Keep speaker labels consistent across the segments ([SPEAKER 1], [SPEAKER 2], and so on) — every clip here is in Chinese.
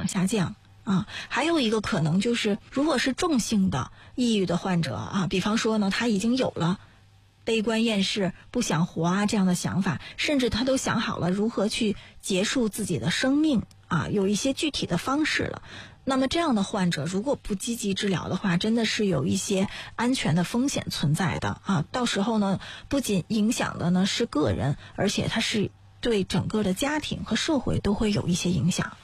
[SPEAKER 1] 往下降还有一个可能就是，如果是重性的抑郁的患者比方说呢，他已经有了悲观厌世、不想活这样的想法，甚至他都想好了如何去结束自己的生命有一些具体的方式了。那么这样的患者如果不积极治疗的话，真的是有一些安全的风险存在的到时候呢，不仅影响的呢是个人，而且它是对整个的家庭和社会都会有一些影响。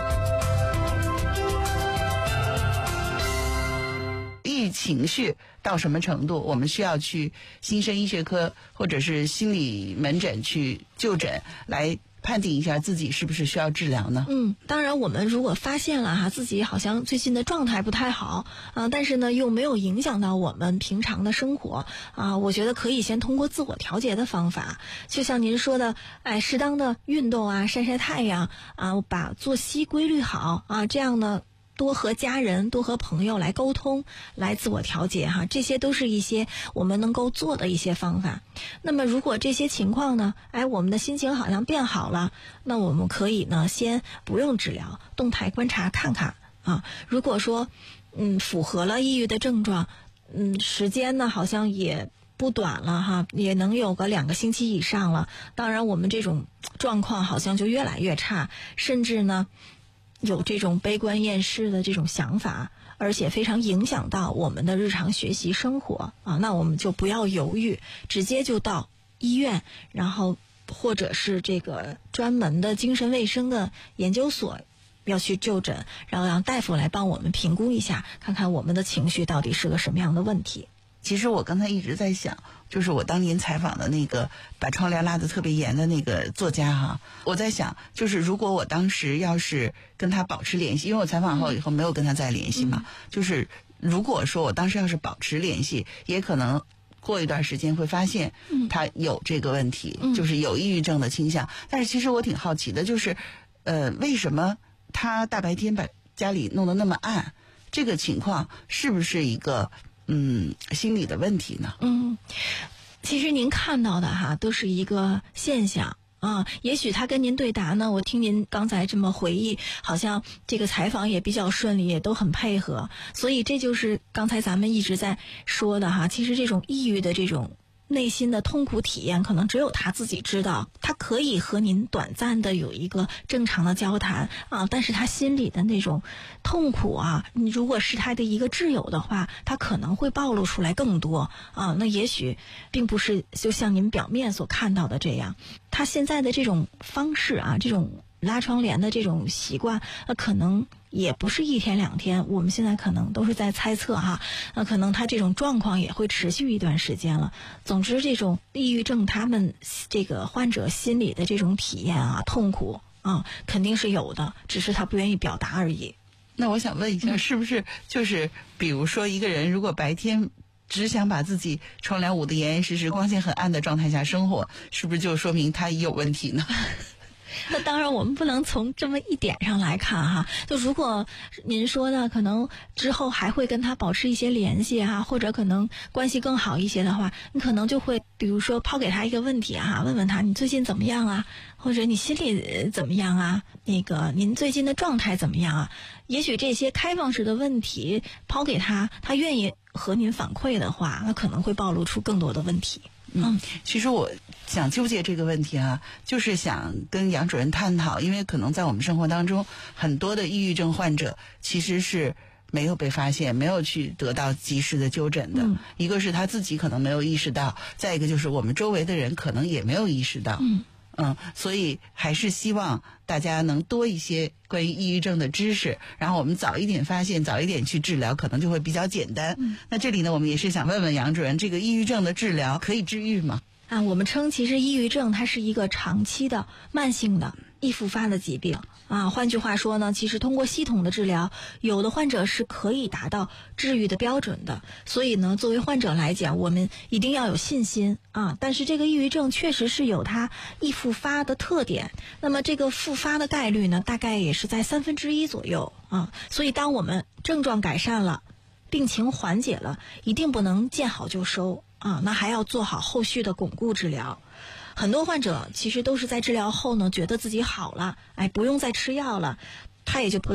[SPEAKER 2] 抑郁情绪到什么程度，我们需要去精神医学科或者是心理门诊去就诊，来判定一下自己是不是需要治疗呢？
[SPEAKER 1] 当然我们如果发现了自己好像最近的状态不太好但是呢又没有影响到我们平常的生活我觉得可以先通过自我调节的方法，就像您说的适当的运动晒晒太阳把作息规律好这样呢多和家人多和朋友来沟通，来自我调节这些都是一些我们能够做的一些方法。那么如果这些情况呢我们的心情好像变好了，那我们可以呢先不用治疗，动态观察看看如果说符合了抑郁的症状时间呢好像也不短了也能有个2个星期以上了，当然我们这种状况好像就越来越差，甚至呢有这种悲观厌世的这种想法，而且非常影响到我们的日常学习生活那我们就不要犹豫，直接就到医院，然后或者是这个专门的精神卫生的研究所要去就诊，然后让大夫来帮我们评估一下，看看我们的情绪到底是个什么样的问题。
[SPEAKER 2] 其实我刚才一直在想，就是我当年采访的那个把窗帘拉得特别严的那个作家我在想，就是如果我当时要是跟他保持联系，因为我采访后以后没有跟他再联系嘛就是如果说我当时要是保持联系，也可能过一段时间会发现他有这个问题就是有抑郁症的倾向但是其实我挺好奇的，就是为什么他大白天把家里弄得那么暗，这个情况是不是一个心理的问题呢？
[SPEAKER 1] 其实您看到的都是一个现象也许他跟您对答呢，我听您刚才这么回忆，好像这个采访也比较顺利，也都很配合，所以这就是刚才咱们一直在说的其实这种抑郁的这种内心的痛苦体验，可能只有他自己知道，他可以和您短暂的有一个正常的交谈但是他心里的那种痛苦你如果是他的一个挚友的话，他可能会暴露出来更多那也许并不是就像您表面所看到的这样，他现在的这种方式这种拉窗帘的这种习惯可能也不是1天2天，我们现在可能都是在猜测可能他这种状况也会持续一段时间了。总之这种抑郁症他们这个患者心理的这种体验痛苦肯定是有的，只是他不愿意表达而已。
[SPEAKER 2] 那我想问一下，是不是就是比如说一个人如果白天只想把自己窗帘捂得严严实实，光线很暗的状态下生活，是不是就说明他有问题呢？
[SPEAKER 1] 那当然我们不能从这么一点上来看就如果您说的可能之后还会跟他保持一些联系或者可能关系更好一些的话，你可能就会比如说抛给他一个问题问问他你最近怎么样或者你心里怎么样那个您最近的状态怎么样也许这些开放式的问题抛给他，他愿意和您反馈的话，那可能会暴露出更多的问题。
[SPEAKER 2] 其实我想纠结这个问题就是想跟杨主任探讨，因为可能在我们生活当中很多的抑郁症患者其实是没有被发现，没有去得到及时的纠正的一个是他自己可能没有意识到，再一个就是我们周围的人可能也没有意识到所以还是希望大家能多一些关于抑郁症的知识，然后我们早一点发现，早一点去治疗，可能就会比较简单那这里呢，我们也是想问问杨主任，这个抑郁症的治疗可以治愈吗？
[SPEAKER 1] 我们称其实抑郁症它是一个长期的慢性的易复发的疾病换句话说呢，其实通过系统的治疗，有的患者是可以达到治愈的标准的。所以呢，作为患者来讲，我们一定要有信心但是这个抑郁症确实是有它易复发的特点，那么这个复发的概率呢，大概也是在1/3左右所以当我们症状改善了，病情缓解了，一定不能见好就收那还要做好后续的巩固治疗。很多患者其实都是在治疗后呢，觉得自己好了不用再吃药了，他也就不